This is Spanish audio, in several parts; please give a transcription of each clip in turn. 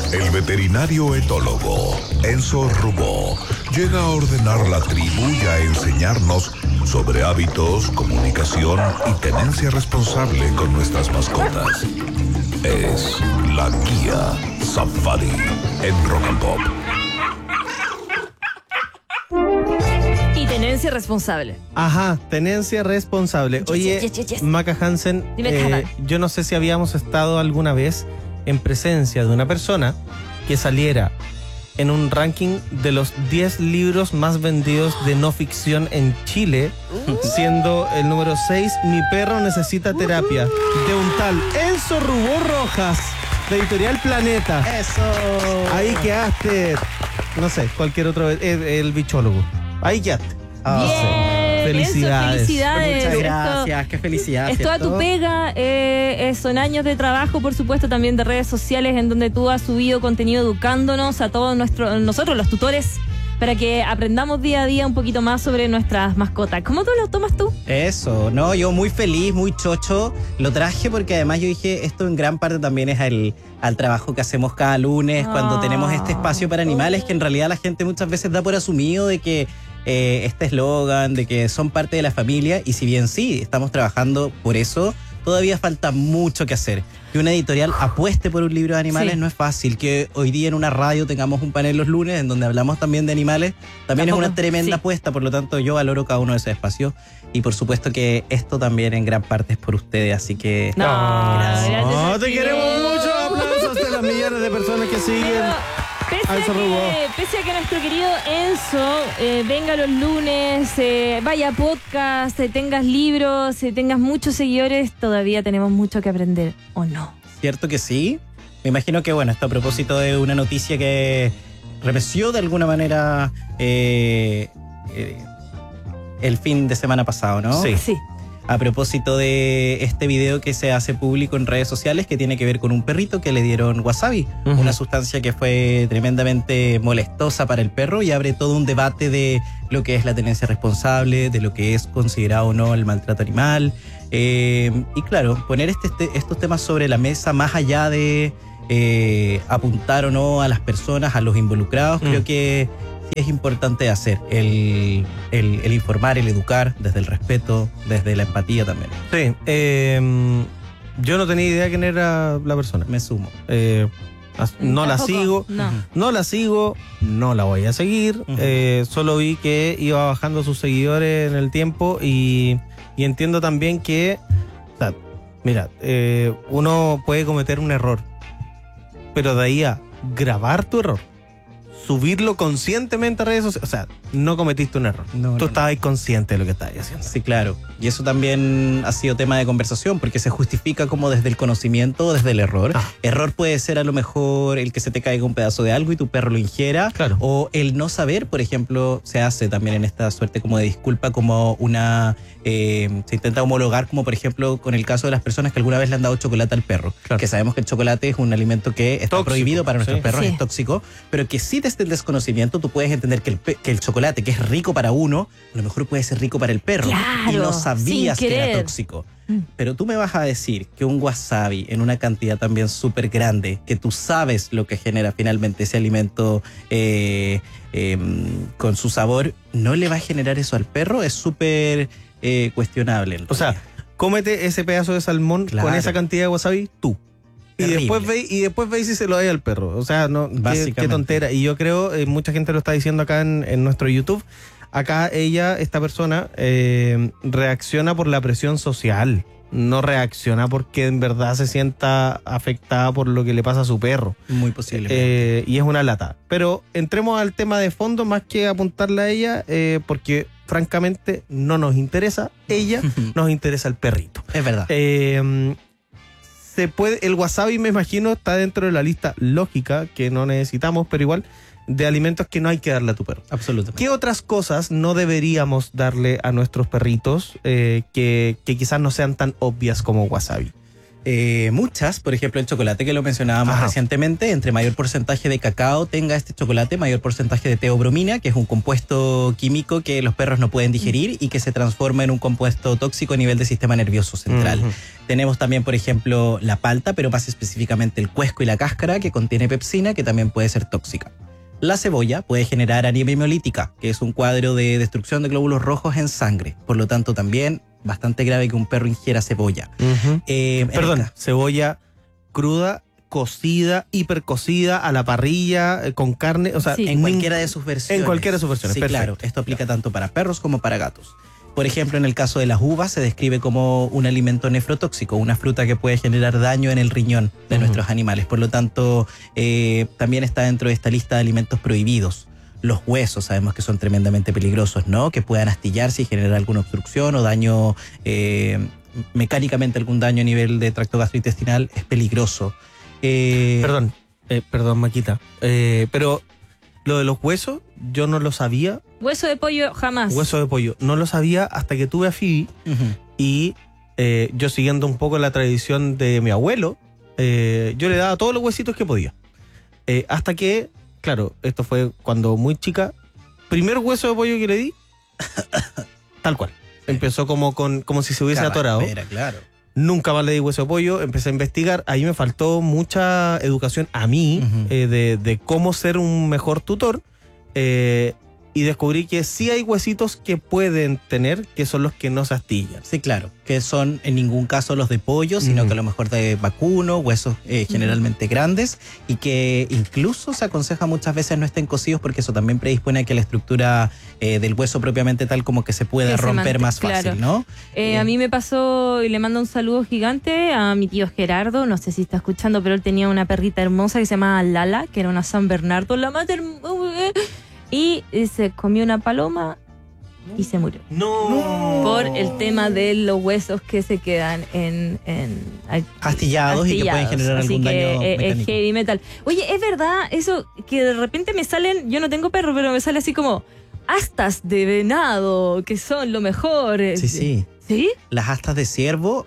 El veterinario etólogo Enzo Rubó llega a ordenar la tribu y a enseñarnos sobre hábitos, comunicación y tenencia responsable con nuestras mascotas. Es la guía Safari en Rock and Pop. Y tenencia responsable. Ajá, tenencia responsable. Oye, Yes. Maca Hansen, Dime, yo no sé si habíamos estado alguna vez en presencia de una persona que saliera en un ranking de los 10 libros más vendidos de no ficción en Chile, siendo el número 6, Mi perro necesita terapia, de un tal Enzo Rubó Rojas, de Editorial Planeta. ¡Eso! Ahí quedaste, no sé, cualquier otro, el bichólogo. Ahí quedaste. Bien, Felicidades. Eso, felicidades. Muchas gracias, qué felicidad. Es toda ¿cierto? tu pega, son años de trabajo, por supuesto, también de redes sociales en donde tú has subido contenido educándonos a todos nosotros, los tutores, para que aprendamos día a día un poquito más sobre nuestras mascotas. ¿Cómo tú lo tomas tú? Eso, no, yo muy feliz, muy chocho. Lo traje porque además yo dije, esto en gran parte también es al trabajo que hacemos cada lunes, cuando tenemos este espacio para animales, que en realidad la gente muchas veces da por asumido de que este eslogan, de que son parte de la familia, y si bien sí, estamos trabajando por eso, todavía falta mucho que hacer. Que una editorial apueste por un libro de animales no es fácil. Que hoy día en una radio tengamos un panel los lunes en donde hablamos también de animales, también Tampoco, es una tremenda apuesta. Por lo tanto, yo valoro cada uno de esos espacios. Y por supuesto que esto también en gran parte es por ustedes. Así que Gracias. No, te queremos mucho. Aplausos de las millones de personas que siguen. Pese a que nuestro querido Enzo venga los lunes, vaya a podcast, tengas libros, tengas muchos seguidores, todavía tenemos mucho que aprender, ¿o no? cierto que sí. Me imagino que, bueno, esto a propósito de una noticia que remeció de alguna manera el fin de semana pasado, ¿no? Sí. A propósito de este video que se hace público en redes sociales, que tiene que ver con un perrito que le dieron wasabi, una sustancia que fue tremendamente molestosa para el perro, y abre todo un debate de lo que es la tenencia responsable, de lo que es considerado o no el maltrato animal. Y claro, poner estos temas sobre la mesa, más allá de apuntar o no a las personas, a los involucrados, creo que sí es importante hacer el informar, el educar desde el respeto, desde la empatía también. Sí, yo no tenía idea quién era la persona. Me sumo. No la Tampoco, sigo, no. no la sigo, no la voy a seguir. Solo vi que iba bajando sus seguidores en el tiempo y entiendo también que, o sea, mira, uno puede cometer un error, pero de ahí a grabar tu error, subirlo conscientemente a redes sociales, o sea, no cometiste un error. Tú estabas consciente de lo que estabas haciendo. Sí, claro. Y eso también ha sido tema de conversación, porque se justifica como desde el conocimiento o desde el error. Error puede ser a lo mejor el que se te caiga un pedazo de algo y tu perro lo ingiera. Claro. O el no saber, por ejemplo, se hace también en esta suerte como de disculpa, como una... se intenta homologar, como por ejemplo con el caso de las personas que alguna vez le han dado chocolate al perro. Claro. Que sabemos que el chocolate es un alimento que está tóxico, prohibido para nuestros perros, es tóxico, pero que sí desde el desconocimiento tú puedes entender que el chocolate, que es rico para uno, a lo mejor puede ser rico para el perro. Claro, y no sabías sin que era querer. tóxico. Pero tú me vas a decir que un wasabi en una cantidad también súper grande, que tú sabes lo que genera finalmente ese alimento con su sabor, no le va a generar eso al perro, es súper cuestionable. O sea, cómete ese pedazo de salmón con esa cantidad de wasabi tú. Y después veis si se lo da al perro. O sea, no, qué tontera. Y yo creo, mucha gente lo está diciendo acá en nuestro YouTube. Acá esta persona, reacciona por la presión social. No reacciona porque en verdad se sienta afectada por lo que le pasa a su perro. Muy posible. Y es una lata. Pero entremos al tema de fondo más que apuntarle a ella, porque francamente no nos interesa ella, nos interesa el perrito. Es verdad. El wasabi, me imagino, está dentro de la lista lógica que no necesitamos, pero igual, de alimentos que no hay que darle a tu perro. Absolutamente. ¿Qué otras cosas no deberíamos darle a nuestros perritos que quizás no sean tan obvias como wasabi? Muchas, por ejemplo el chocolate que lo mencionábamos recientemente, entre mayor porcentaje de cacao tenga este chocolate, mayor porcentaje de teobromina, que es un compuesto químico que los perros no pueden digerir y que se transforma en un compuesto tóxico a nivel del sistema nervioso central. Tenemos también, por ejemplo, la palta, pero más específicamente el cuesco y la cáscara, que contiene pepsina, que también puede ser tóxica. La cebolla puede generar anemia hemolítica, que es un cuadro de destrucción de glóbulos rojos en sangre. Por lo tanto, también bastante grave que un perro ingiera cebolla. Cebolla cruda, cocida, hipercocida, a la parrilla, con carne, o sea, en cualquiera de sus versiones. En cualquiera de sus versiones, sí, perfecto. Claro, esto aplica tanto para perros como para gatos. Por ejemplo, en el caso de las uvas se describe como un alimento nefrotóxico, una fruta que puede generar daño en el riñón de nuestros animales. Por lo tanto, también está dentro de esta lista de alimentos prohibidos. Los huesos sabemos que son tremendamente peligrosos, ¿no? Que puedan astillarse y generar alguna obstrucción o daño, mecánicamente algún daño a nivel de tracto gastrointestinal es peligroso. Perdón, Maquita, pero lo de los huesos yo no lo sabía. Hueso de pollo jamás. Hueso de pollo, no lo sabía hasta que tuve a Phoebe y yo siguiendo un poco la tradición de mi abuelo, yo le daba todos los huesitos que podía. Hasta que, claro, esto fue cuando muy chica, primer hueso de pollo que le di, tal cual. Empezó como si se hubiese atorado. Claro. Nunca más le di hueso de pollo, empecé a investigar. Ahí me faltó mucha educación a mí de cómo ser un mejor tutor. Y descubrí que sí hay huesitos que pueden tener, que son los que no se astillan. Sí, claro, que son en ningún caso los de pollo, sino que a lo mejor de vacuno, huesos generalmente grandes, y que incluso se aconseja muchas veces no estén cocidos porque eso también predispone a que la estructura del hueso propiamente tal como que se pueda romper más fácil, ¿no? A mí me pasó, y le mando un saludo gigante a mi tío Gerardo, no sé si está escuchando, pero él tenía una perrita hermosa que se llamaba Lala, que era una San Bernardo, la más hermosa. Y se comió una paloma y se murió. ¡No! Por el tema de los huesos que se quedan astillados y que pueden generar algún daño mecánico. Es heavy metal. Oye, ¿es verdad eso que de repente me salen, yo no tengo perro, pero me sale así como astas de venado, que son lo mejor? Sí. ¿Sí? Las astas de ciervo...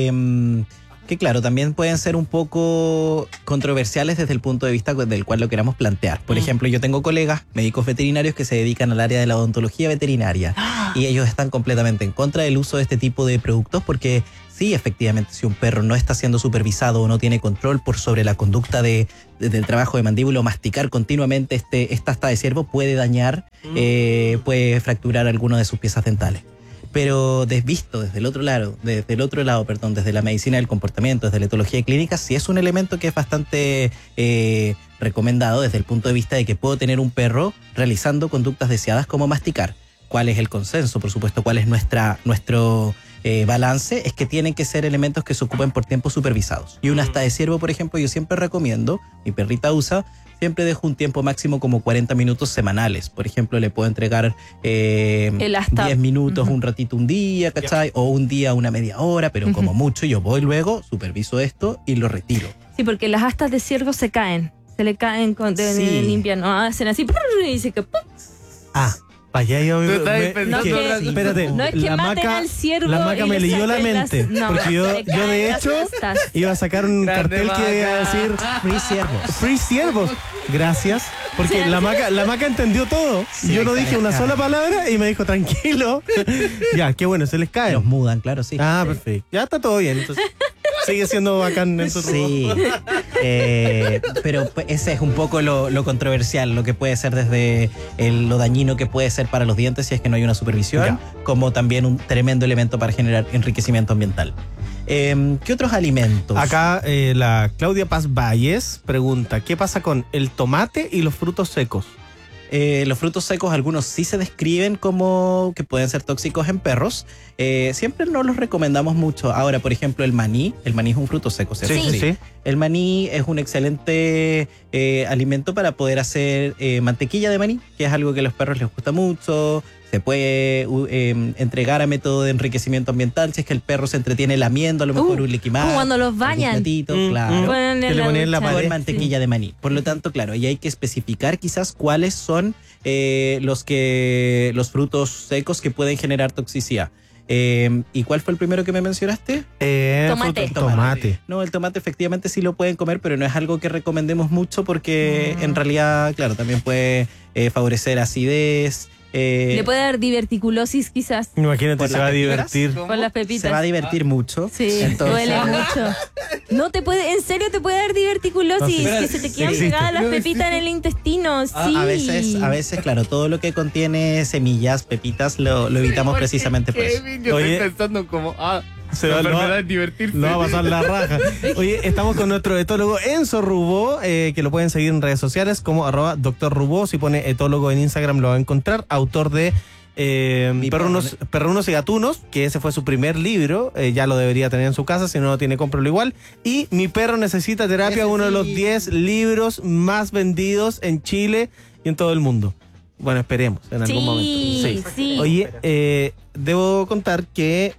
que claro, también pueden ser un poco controversiales desde el punto de vista del cual lo queramos plantear. Por ejemplo, yo tengo colegas médicos veterinarios que se dedican al área de la odontología veterinaria y ellos están completamente en contra del uso de este tipo de productos porque sí, efectivamente, si un perro no está siendo supervisado o no tiene control sobre la conducta del trabajo de mandíbula o masticar continuamente esta asta de ciervo puede dañar, puede fracturar alguna de sus piezas dentales. Pero visto desde el otro lado, desde la medicina del comportamiento, desde la etología clínica, sí es un elemento que es bastante recomendado desde el punto de vista de que puedo tener un perro realizando conductas deseadas como masticar. ¿Cuál es el consenso? Por supuesto, ¿cuál es nuestro balance? Es que tienen que ser elementos que se ocupen por tiempos supervisados. Y una asta de ciervo, por ejemplo, yo siempre recomiendo, mi perrita usa, siempre dejo un tiempo máximo como 40 minutos semanales. Por ejemplo, le puedo entregar 10 minutos, un ratito un día, ¿cachai? O un día, una media hora, pero como mucho yo voy luego, superviso esto y lo retiro. Sí, porque las astas de ciervo se caen. Se le caen limpian, ¿no? Hacen así y dice que ¡pum! Vaya, espérate, no es que maten al ciervo. La Maca me leyó la mente. Porque yo de hecho iba a sacar un cartel que iba a decir Free Ciervos. Free Ciervos. Gracias. Porque la Maca entendió todo. Sí, yo no dije una sola palabra y me dijo tranquilo. Ya, qué bueno, se les cae. Los mudan, claro, sí. Ah, perfecto. Ya está todo bien. Entonces sigue siendo bacán en su Sí. Pero ese es un poco lo controversial, lo que puede ser desde lo dañino que puede ser para los dientes si es que no hay una supervisión, como también un tremendo elemento para generar enriquecimiento ambiental. ¿Qué otros alimentos? Acá la Claudia Paz Valles pregunta, ¿qué pasa con el tomate y los frutos secos? Los frutos secos, algunos sí se describen como que pueden ser tóxicos en perros. Siempre no los recomendamos mucho. Ahora, por ejemplo, el maní es un fruto seco, ¿cierto? Sí. El maní es un excelente alimento para poder hacer mantequilla de maní, que es algo que a los perros les gusta mucho. Se puede entregar a método de enriquecimiento ambiental si es que el perro se entretiene lamiendo a lo mejor un liquimar. Como cuando los bañan. Claro. Que le ponen la con mantequilla de maní. Por lo tanto, claro, y hay que especificar quizás cuáles son los frutos secos que pueden generar toxicidad. ¿Y cuál fue el primero que me mencionaste? Tomate. No, el tomate efectivamente sí lo pueden comer, pero no es algo que recomendemos mucho porque en realidad, claro, también puede favorecer acidez. Le puede dar diverticulosis quizás. Imagínate, se va a divertir. Con las pepitas. Se va a divertir mucho. Sí, Entonces, duele mucho. No te puede, en serio te puede dar diverticulosis, No, sí. que se te quedan existe. pegadas las pepitas en el intestino. Sí. A veces, claro, todo lo que contiene semillas, pepitas, lo evitamos precisamente por eso. Yo Oye. estoy pensando como, Se la va- enfermedad es divertirse. No va a pasar la raja. Oye, estamos con nuestro etólogo Enzo Rubó, que lo pueden seguir en redes sociales como @Dr. Rubó. Si pone etólogo en Instagram lo va a encontrar. Autor de Perrunos y Gatunos, que ese fue su primer libro. Ya lo debería tener en su casa. Si no lo tiene, cómpralo igual. Y Mi perro necesita terapia, Ese uno de los sí. 10 libros más vendidos en Chile y en todo el mundo. Bueno, esperemos en algún Sí, momento. sí. Oye, debo contar que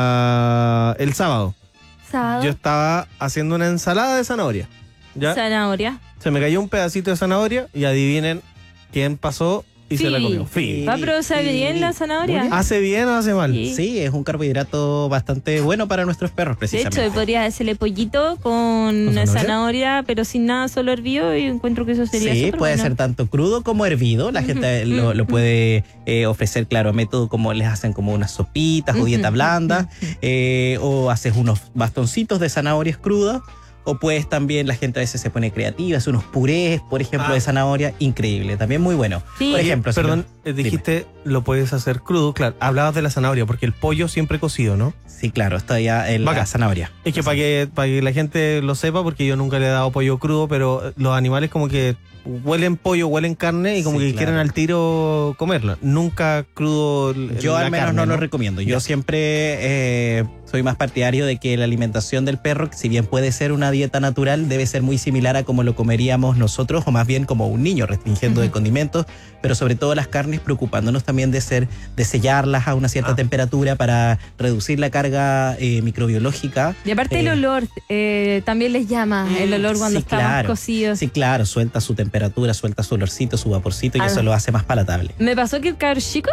el sábado Sábado, yo estaba haciendo una ensalada de zanahoria. ¿Ya? zanahoria. Se me cayó un pedacito de zanahoria y adivinen quién pasó y se la Phoebe. comió. Phoebe. ¿Va a procesar bien la zanahoria? ¿Hace bien o hace mal? Sí. Sí, es un carbohidrato bastante bueno para nuestros perros, De precisamente. hecho, podrías hacerle pollito con ¿Con zanahoria? zanahoria, pero sin nada, solo hervido, y encuentro que eso sería Sí, súper puede bueno. ser tanto crudo como hervido. La gente lo puede ofrecer, claro, método como les hacen como unas sopitas o dieta blanda, o haces unos bastoncitos de zanahorias crudas, o pues también la gente a veces se pone creativa, hace unos purés, por ejemplo, de zanahoria, increíble, también muy bueno. Sí. Por ejemplo, si Perdón, no- dijiste lo puedes hacer crudo. Claro, hablabas de la zanahoria porque el pollo siempre cocido, ¿no? Sí, claro, está ya en Vaca. la zanahoria. Es que para que la gente lo sepa, porque yo nunca le he dado pollo crudo, pero los animales como que huelen pollo, huelen carne y como Sí, que claro. quieren al tiro comerla. Nunca crudo. Yo la al menos carne, no lo recomiendo. Yo siempre soy más partidario de que la alimentación del perro, si bien puede ser una dieta natural, debe ser muy similar a como lo comeríamos nosotros, o más bien como un niño, restringiendo de condimentos, pero sobre todo las carnes, preocupándonos también de sellarlas a una cierta temperatura para reducir la carga microbiológica. Y aparte el olor también les llama, el olor cuando Sí, está más claro. cocido. Sí, claro, suelta su temperatura, suelta su olorcito, su vaporcito, y Ah. eso lo hace más palatable. Me pasó que el cabro chico,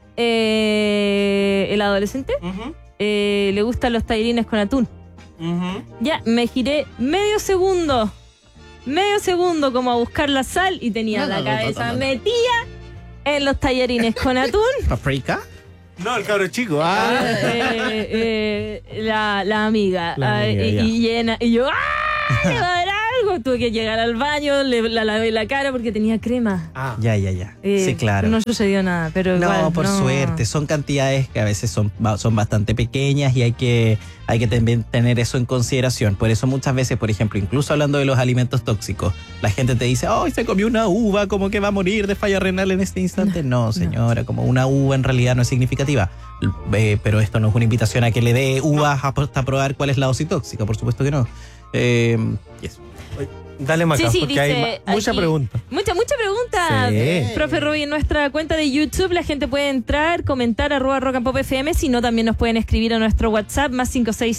el adolescente, le gustan los tallarines con atún. Ya, me giré medio segundo como a buscar la sal y tenía la cabeza metida en los tallarines con atún. ¿Paprika? No, el cabro chico. La amiga. La amiga, ya. Y llena. Y yo, ¡ah! ¿Le va a dar algo? Tuve que llegar al baño, la lavé la cara porque tenía crema. Ya. Sí, claro. No sucedió nada, pero No, igual, por no. suerte. Son cantidades que a veces son bastante pequeñas y hay que también tener eso en consideración. Por eso muchas veces, por ejemplo, incluso hablando de los alimentos tóxicos, la gente te dice, ¡ay, se comió una uva! ¿Cómo que va a morir de falla renal en este instante? No, señora, como una uva en realidad no es significativa. Pero esto no es una invitación a que le dé uvas hasta probar cuál es la dosis tóxica. Por supuesto que no. Y eso. Dale, Maca, Sí, porque dice hay mucha aquí- pregunta. Mucha pregunta. Sí. Profe Roby, en nuestra cuenta de YouTube la gente puede entrar, comentar @rockandpopfm, si no también nos pueden escribir a nuestro WhatsApp más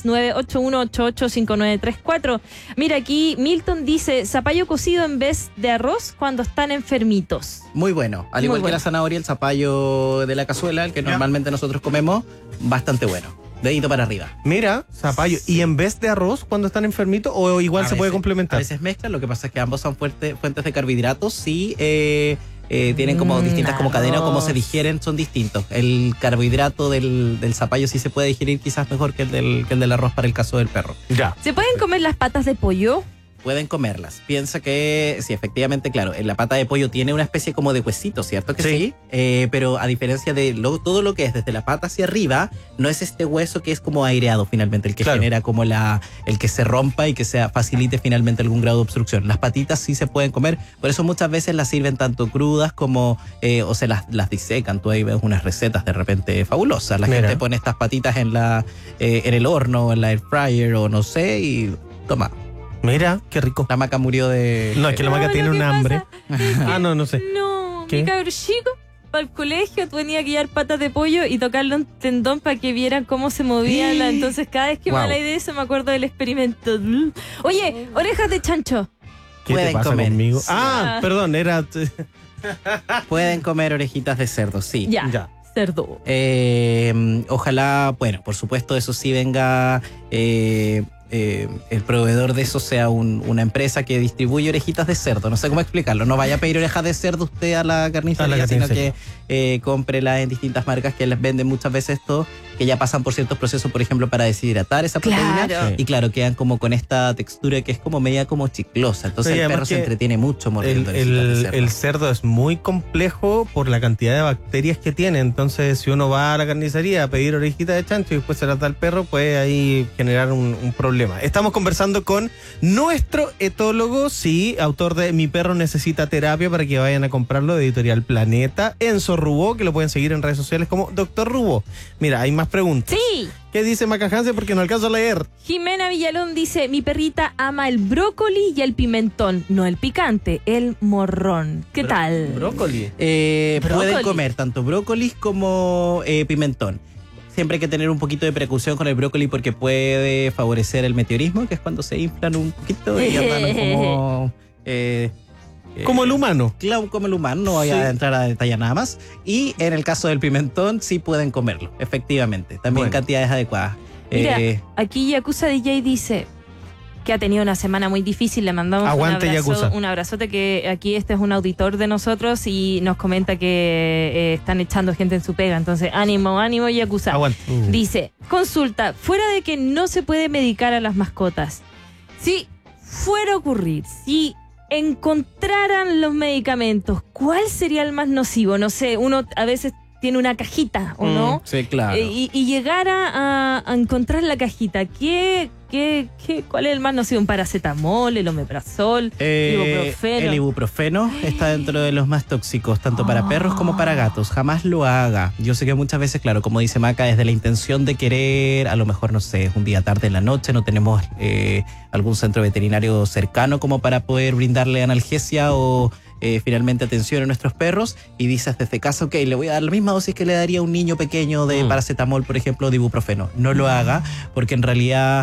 569-8188-5934. Mira, aquí Milton dice, zapallo cocido en vez de arroz cuando están enfermitos. Muy bueno. Al Muy igual que bueno. la zanahoria, el zapallo de la cazuela, el que normalmente nosotros comemos, bastante bueno. Dedito para arriba. Mira, zapallo. ¿Y en vez de arroz cuando están enfermitos o igual se puede A complementar? veces mezclan, lo que pasa es que ambos son fuentes de carbohidratos, sí, tienen como distintas como cadenas, o como se digieren son distintos. El carbohidrato del zapallo sí se puede digerir quizás mejor que el del arroz para el caso del perro. Ya. ¿Se pueden comer las patas de pollo? Pueden comerlas. Piensa que, sí, efectivamente, claro, la pata de pollo tiene una especie como de huesito, ¿cierto que sí? Pero a diferencia de todo lo que es desde la pata hacia arriba, no es este hueso que es como aireado finalmente, el que genera como el que se rompa y que facilite finalmente algún grado de obstrucción. Las patitas sí se pueden comer, por eso muchas veces las sirven tanto crudas como, o se las disecan. Tú ahí ves unas recetas de repente fabulosas. La gente pone estas patitas en el horno, en la air fryer o no sé, y toma. Mira, qué rico. La Maca murió de... No, es que la Maca No, tiene lo que un hambre. pasa No sé. No, ¿Qué? mi cabro chico para el colegio tenía que llevar patas de pollo y tocarle un tendón para que vieran cómo se movía. Entonces cada vez que me da la idea de eso me acuerdo del experimento. Oye, orejas de chancho. ¿Qué Pueden te pasa comer. conmigo? Sí. Perdón, era... Pueden comer orejitas de cerdo, sí. Ya. Ya. cerdo. Ojalá, bueno, por supuesto, eso sí venga, el proveedor de eso sea una empresa que distribuye orejitas de cerdo. No sé cómo explicarlo. No vaya a pedir orejas de cerdo usted a la carnicería, sino que cómprela en distintas marcas que les venden muchas veces esto, que ya pasan por ciertos procesos, por ejemplo, para deshidratar esa proteína. Claro. Y claro, quedan como con esta textura que es como media como chiclosa. Entonces Sí, el perro además se que entretiene mucho mordiendo orejitas de cerdo. el cerdo es muy complejo por la cantidad de bacterias que tiene. Entonces, si uno va a la carnicería a pedir orejita de chancho y después se las da al perro, puede ahí generar un problema. Estamos conversando con nuestro etólogo, sí, autor de Mi Perro Necesita Terapia, para que vayan a comprarlo, de Editorial Planeta, Enzo Rubó, que lo pueden seguir en redes sociales como Dr. Rubó. Mira, hay más preguntas. Sí. ¿Qué dice Maca Hansen? Porque no alcanzo a leer. Jimena Villalón dice, mi perrita ama el brócoli y el pimentón, no el picante, el morrón. ¿Qué tal? Brócoli. Pueden Brócoli. comer tanto brócolis como pimentón. Siempre hay que tener un poquito de precaución con el brócoli porque puede favorecer el meteorismo, que es cuando se inflan un poquito y andan como... Como el humano. Claro, como el humano, no voy a entrar a detallar nada más. Y en el caso del pimentón, sí pueden comerlo, efectivamente. También Bueno. cantidades adecuadas. Mira, aquí Yakuza DJ dice que ha tenido una semana muy difícil. Le mandamos Aguante, Yakuza. un abrazote, que aquí este es un auditor de nosotros y nos comenta que están echando gente en su pega. Entonces, ánimo, ánimo, Yakuza. Aguante. Dice, consulta, fuera de que no se puede medicar a las mascotas, si fuera a ocurrir, si encontraran los medicamentos, ¿cuál sería el más nocivo? No sé, uno a veces tiene una cajita, ¿o no? Sí, claro. Y llegara a encontrar la cajita, ¿cuál es el más nocivo? ¿Un paracetamol, el omeprazol, ibuprofeno? El ibuprofeno está dentro de los más tóxicos, tanto para perros como para gatos. Jamás lo haga. Yo sé que muchas veces, claro, como dice Maca, desde la intención de querer, a lo mejor, no sé, es un día tarde en la noche, no tenemos algún centro veterinario cercano como para poder brindarle analgesia o finalmente atención a nuestros perros, y dices desde casa, ok, le voy a dar la misma dosis que le daría a un niño pequeño de paracetamol, por ejemplo, de ibuprofeno. No lo haga, porque en realidad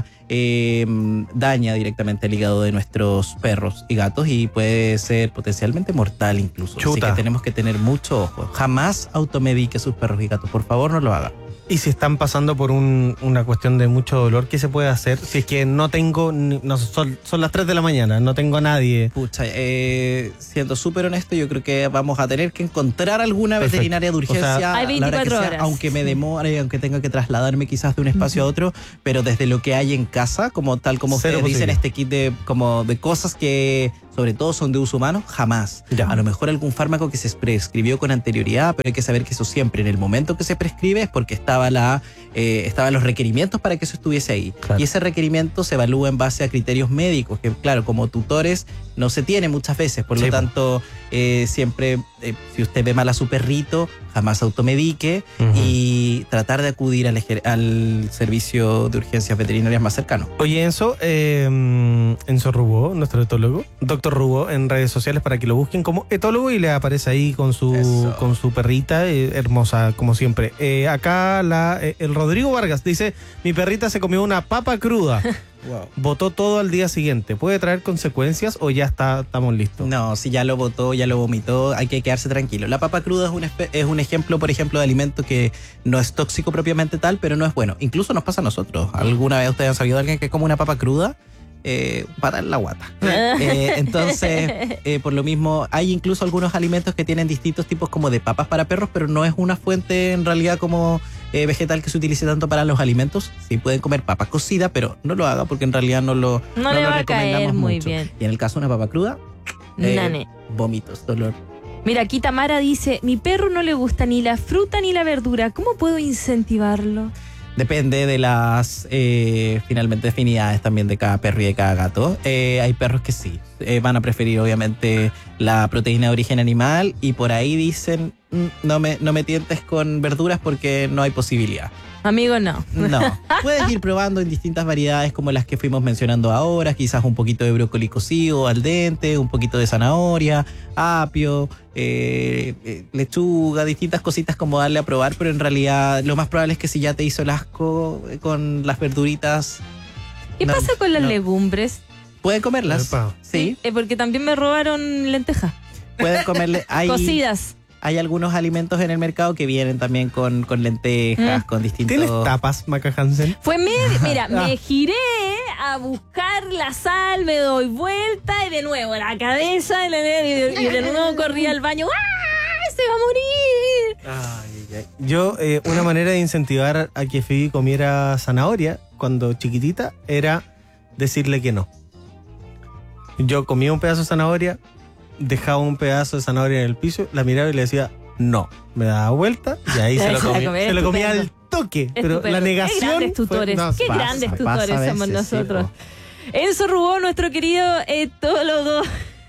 daña directamente el hígado de nuestros perros y gatos y puede ser potencialmente mortal incluso. Chuta. Así que tenemos que tener mucho ojo. Jamás automedique sus perros y gatos, por favor, no lo haga. Y si están pasando por una cuestión de mucho dolor, ¿qué se puede hacer? Si es que no tengo, son las 3 de la mañana, no tengo a nadie. Pucha, siendo súper honesto, yo creo que vamos a tener que encontrar alguna Perfecto. veterinaria de urgencia, O sea, hay a la hora que 24 sea, horas. aunque me demore, aunque tenga que trasladarme quizás de un espacio a otro, pero desde lo que hay en casa, como tal como Cero ustedes dicen, posible. este kit de cosas que sobre todo son de uso humano, jamás. Ya. A lo mejor algún fármaco que se prescribió con anterioridad, pero hay que saber que eso siempre, en el momento que se prescribe, es porque estaban los requerimientos para que eso estuviese ahí. Claro. Y ese requerimiento se evalúa en base a criterios médicos, que claro, como tutores no se tiene muchas veces, por Sí, lo po. tanto, siempre, si usted ve mal a su perrito, jamás automedique y tratar de acudir al servicio de urgencias veterinarias más cercano. Oye, Enzo Rubó, nuestro etólogo, Dr. Rubó, en redes sociales para que lo busquen como etólogo y le aparece ahí con Eso. su perrita, hermosa como siempre. Acá el Rodrigo Vargas dice, mi perrita se comió una papa cruda, botó todo al día siguiente. ¿Puede traer consecuencias o ya estamos listos? No, si ya lo botó, ya lo vomitó, hay que quedarse tranquilo. La papa cruda es un ejemplo, por ejemplo, de alimento que no es tóxico propiamente tal, pero no es bueno. Incluso nos pasa a nosotros. ¿Alguna vez ustedes han sabido de alguien que come una papa cruda? Para en la guata. Entonces, por lo mismo, hay incluso algunos alimentos que tienen distintos tipos como de papas para perros, pero no es una fuente en realidad como vegetal que se utilice tanto para los alimentos. Sí pueden comer papa cocida, pero no lo haga porque en realidad no No le lo va a caer recomendamos muy mucho. bien. Y en el caso de una papa cruda, Nane. vómitos, dolor. Mira, aquí Tamara dice, mi perro no le gusta ni la fruta ni la verdura, ¿cómo puedo incentivarlo? Depende de las finalmente afinidades también de cada perro y de cada gato. Hay perros que sí, van a preferir obviamente la proteína de origen animal y por ahí dicen, no me tientes con verduras porque no hay posibilidad. Amigo, no. No, puedes ir probando en distintas variedades como las que fuimos mencionando ahora, quizás un poquito de brócoli cocido al dente, un poquito de zanahoria, apio, lechuga, distintas cositas como darle a probar, pero en realidad lo más probable es que si ya te hizo el asco con las verduritas, ¿Qué No, pasa con las no. legumbres? pueden comerlas. Epa. Sí, Porque también me robaron lentejas pueden comerle. Hay, cocidas. hay algunos alimentos en el mercado que vienen también con lentejas, con distintos... ¿Tienes tapas, Maca Hansen? Fue mira, me giré a buscar la sal, me doy vuelta y de nuevo la cabeza y de nuevo corrí al baño. ¡Ah! ¡Se va a morir! Yo, una manera de incentivar a que Phoebe comiera zanahoria cuando chiquitita era decirle que no. Yo comía un pedazo de zanahoria, dejaba un pedazo de zanahoria en el piso, la miraba y le decía no. Me daba vuelta y ahí se lo comía al toque. Pero la negación. Qué grandes tutores, qué grandes tutores somos nosotros. Enzo Rubó, nuestro querido etólogo.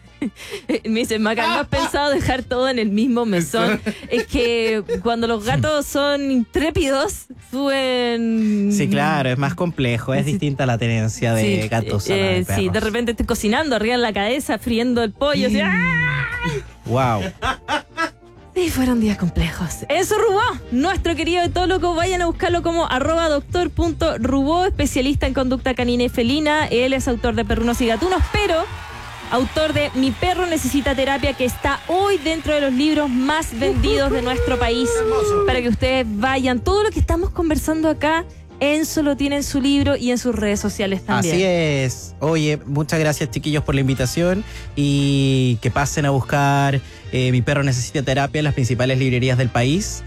Me dice, Maca, ¿no has pensado dejar todo en el mismo mesón? Es que cuando los gatos son intrépidos, suben... Sí, claro, es más complejo, es distinta la tenencia de gatos. Sí, de repente estoy cocinando arriba en la cabeza, friendo el pollo. Así, ¡wow! Sí, fueron días complejos. Enzo Rubó, nuestro querido etólogo, vayan a buscarlo como @doctor.rubó, especialista en conducta canina y felina. Él es autor de Perrunos y Gatunos, pero... autor de Mi perro necesita terapia, que está hoy dentro de los libros más vendidos de nuestro país. Para que ustedes vayan. Todo lo que estamos conversando acá, Enzo lo tiene en su libro y en sus redes sociales también. Así es. Oye, muchas gracias, chiquillos, por la invitación y que pasen a buscar Mi perro necesita terapia en las principales librerías del país.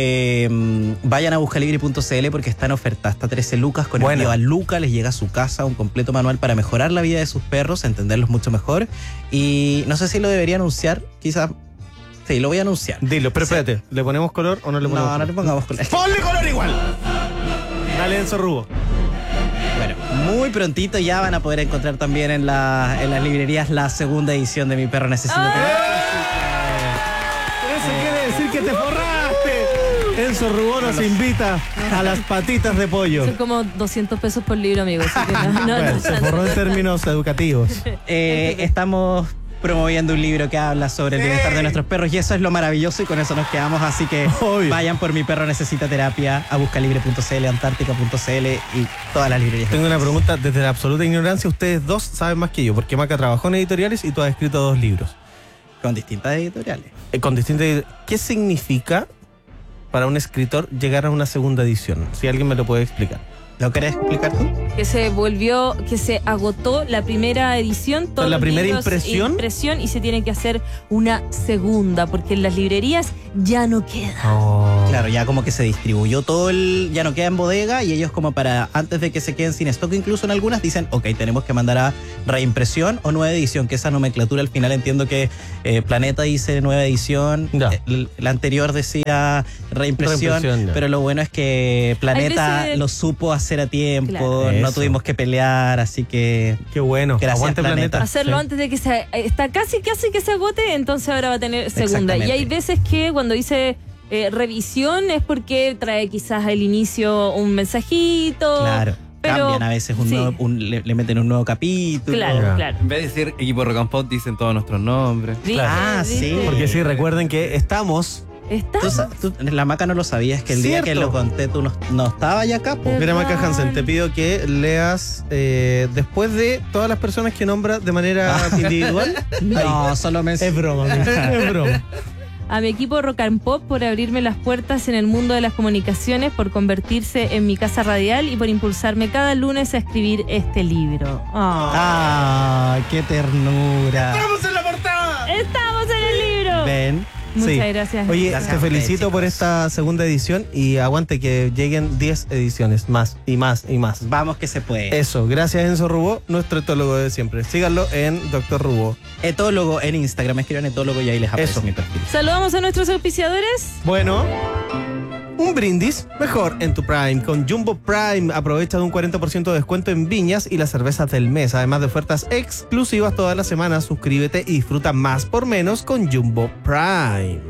Vayan a buscalibre.cl porque está en oferta, hasta 13 lucas con envío a Luca, les llega a su casa un completo manual para mejorar la vida de sus perros, entenderlos mucho mejor. Y no sé si lo debería anunciar, quizás. Sí, lo voy a anunciar. Dilo, pero espérate, ¿le ponemos color o no le ponemos color? No le pongamos color. ¡Ponle color igual! Dale, Enzo Rubó. Bueno, muy prontito ya van a poder encontrar también en las librerías la segunda edición de Mi perro necesita terapia. Eso quiere decir que te forraste. Enzo Rubó nos invita a las patitas de pollo. Son como 200 pesos por libro, amigo. Así que bueno, se forró en términos educativos. Estamos promoviendo un libro que habla sobre el bienestar de nuestros perros y eso es lo maravilloso y con eso nos quedamos. Así que vayan por Mi perro necesita terapia a buscalibre.cl, antártica.cl y todas las librerías. Tengo una pregunta desde la absoluta ignorancia. Ustedes dos saben más que yo, porque Maca trabajó en editoriales y tú has escrito 2 libros. Con distintas editoriales. ¿Qué significa para un escritor llegar a una segunda edición? Si alguien me lo puede explicar. ¿Lo querés explicar tú? Que se agotó la primera edición, todos la los primera libros, impresión y se tiene que hacer una segunda, porque en las librerías ya no queda. Claro, ya como que se distribuyó todo ya no queda en bodega y ellos como para, antes de que se queden sin stock, incluso en algunas dicen, ok, tenemos que mandar a reimpresión o nueva edición, que esa nomenclatura al final entiendo que Planeta dice nueva edición, la anterior decía reimpresión, pero lo bueno es que Planeta lo supo hacer a tiempo, no tuvimos que pelear, así que... Qué bueno, gracias, aguante Planeta. Hacerlo antes de que está casi que se agote, entonces ahora va a tener segunda. Y hay veces que cuando dice revisión es porque trae quizás al inicio un mensajito. Claro. Pero, cambian a veces le meten un nuevo capítulo. Claro. En vez de decir equipo Rock and Pop, dicen todos nuestros nombres. Sí. Porque sí, recuerden que estamos... Tú, la Maca no lo sabías, que el día que lo conté tú no estabas ya acá. Mira, Maca Hansen, te pido que leas después de todas las personas que nombra de manera individual. No, solo me... Es broma, es broma. A mi equipo Rock and Pop por abrirme las puertas en el mundo de las comunicaciones, por convertirse en mi casa radial y por impulsarme cada lunes a escribir este libro. ¡Qué ternura! ¡Estamos en la portada! ¡Estamos en el libro! Ven. Muchas gracias. Oye, gracias te felicito chicos. por esta segunda edición y aguante que lleguen 10 ediciones más y más y más. Vamos que se puede. Eso, gracias Enzo Rubó, nuestro etólogo de siempre. Síganlo en Dr. Rubó. Etólogo en Instagram, escriban etólogo y ahí les aparece mi perfil. Saludamos a nuestros auspiciadores. Bueno, un brindis mejor en tu Prime. Con Jumbo Prime aprovecha de un 40% de descuento en viñas y las cervezas del mes, además de ofertas exclusivas todas las semanas. Suscríbete y disfruta más por menos con Jumbo Prime.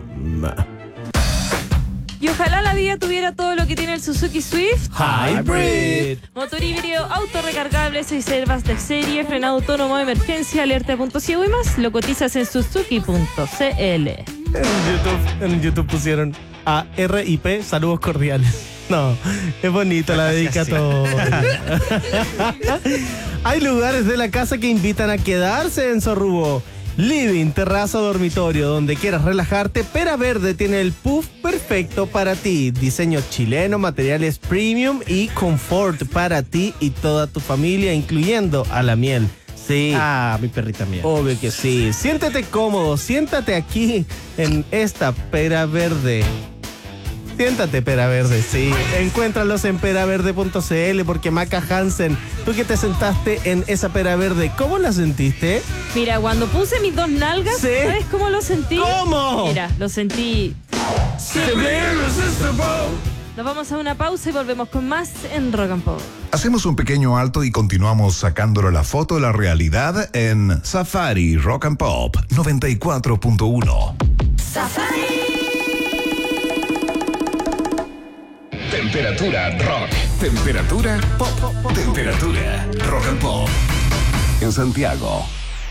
Y ojalá la vida tuviera todo lo que tiene el Suzuki Swift. Hybrid. Motor híbrido, auto recargable, 6 reservas de serie, frenado autónomo de emergencia, alerta de punto ciego y más. Lo cotizas en suzuki.cl. En YouTube pusieron a RIP, saludos cordiales. No, es bonita la dedicatoria. Hay lugares de la casa que invitan a quedarse en Sorrubo. Living, terraza, dormitorio, donde quieras relajarte, Pera Verde tiene el puff perfecto para ti. Diseño chileno, materiales premium y confort para ti y toda tu familia, incluyendo a la miel. Sí. Mi perrita mía. Obvio que sí. Siéntete cómodo, siéntate aquí en esta Pera Verde. Siéntate, Pera Verde, sí. Encuéntralos en peraverde.cl porque Maca Hansen, tú que te sentaste en esa Pera Verde, ¿cómo la sentiste? Mira, cuando puse mis dos nalgas, ¿Sí? ¿Sabes cómo lo sentí? ¿Cómo? Mira, lo sentí. Nos vamos a una pausa y volvemos con más en Rock and Pop. Hacemos un pequeño alto y continuamos sacándole la foto de la realidad en Safari Rock and Pop 94.1. Safari. Temperatura rock. Temperatura pop. Temperatura rock and pop. En Santiago.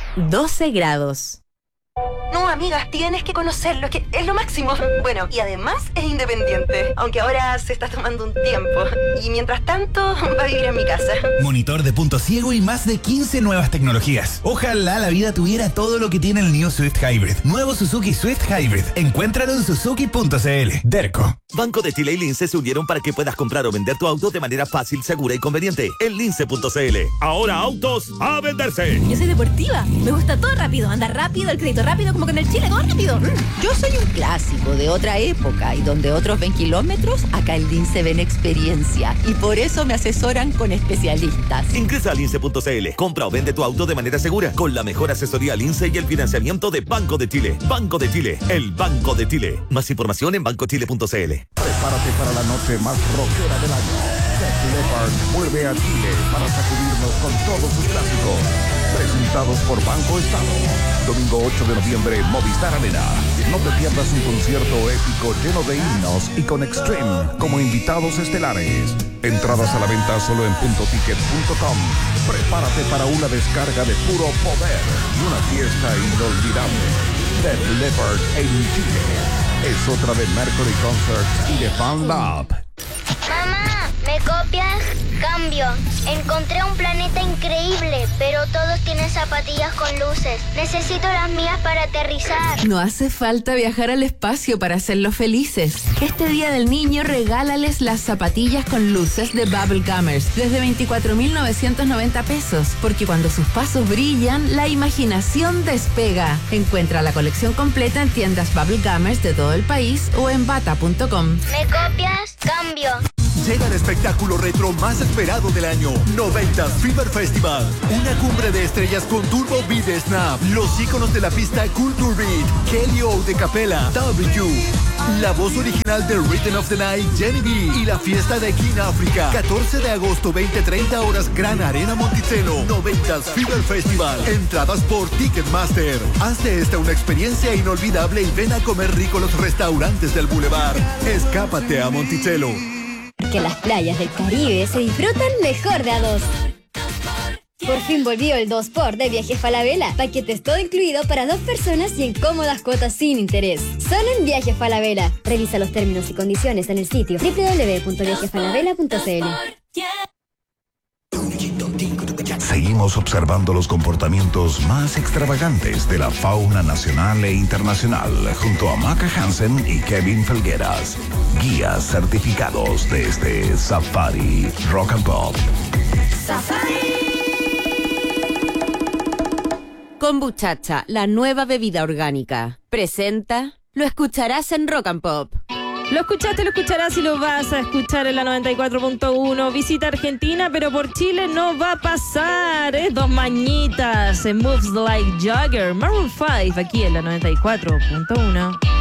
12 grados. No, amigas, tienes que conocerlo, que es lo máximo. Bueno, y además es independiente, aunque ahora se está tomando un tiempo. Y mientras tanto, va a vivir en mi casa. Monitor de punto ciego y más de 15 nuevas tecnologías. Ojalá la vida tuviera todo lo que tiene el New Swift Hybrid. Nuevo Suzuki Swift Hybrid. Encuéntralo en suzuki.cl. Derco. Banco de Chile y Lince se unieron para que puedas comprar o vender tu auto de manera fácil, segura y conveniente. En lince.cl. Ahora autos a venderse. Yo soy deportiva, me gusta todo rápido, andar rápido, el crédito rápido, como que en el Chile todo rápido. Yo soy un clásico de otra época y donde otros ven kilómetros, acá en Lince ven experiencia y por eso me asesoran con especialistas. Ingresa a lince.cl. Compra o vende tu auto de manera segura con la mejor asesoría Lince y el financiamiento de Banco de Chile. Banco de Chile, el Banco de Chile. Más información en bancochile.cl. Prepárate para la noche más rockera del año. Def Leppard vuelve a Chile para sacudirnos con todos sus clásicos. Presentados por Banco Estado. Domingo 8 de noviembre, Movistar Arena. No te pierdas un concierto épico lleno de himnos y con Extreme como invitados estelares. Entradas a la venta solo en puntoticket.com. Prepárate para una descarga de puro poder y una fiesta inolvidable. Def Leppard en Chile. Es otra de Mercury Concerts y de Fan Lab. Mamá, ¿me copias? Cambio. Encontré un planeta increíble, pero todos tienen zapatillas con luces. Necesito las mías para aterrizar. No hace falta viajar al espacio para hacerlos felices. Este Día del Niño regálales las zapatillas con luces de Bubble Gummers desde 24,990 pesos, porque cuando sus pasos brillan, la imaginación despega. Encuentra la colección completa en tiendas Bubble Gummers de todo el país o en bata.com. ¿Me copias? Cambio. Llega el espectáculo retro más esperado del año, 90s Fever Festival. Una cumbre de estrellas con Turbo Beat Snap, los íconos de la pista Culture Beat, Kelly O de Capella, W, la voz original de Rhythm of the Night, Jenny B, y la fiesta de King Africa. 14 de agosto, 20-30 horas, Gran Arena Monticello, 90s Fever Festival. Entradas por Ticketmaster. Haz de esta una experiencia inolvidable y ven a comer rico los restaurantes del Boulevard. Escápate a Monticello. Que las playas del Caribe se disfrutan mejor de a dos. Por fin volvió el 2x de Viajes Falabella. Paquetes todo incluido para 2 personas y en cómodas cuotas sin interés. Solo en Viajes Falabella. Revisa los términos y condiciones en el sitio www.viajesfalabella.cl. Seguimos observando los comportamientos más extravagantes de la fauna nacional e internacional junto a Maca Hansen y Kevin Felgueras, guías certificados de este Safari Rock and Pop. Safari. Kombuchacha, la nueva bebida orgánica. Presenta, lo escucharás en Rock and Pop. Lo escuchaste, lo escucharás y lo vas a escuchar en la 94.1. Visita Argentina, pero por Chile no va a pasar. Dos mañitas en Moves Like Jagger, Maroon 5, aquí en la 94.1.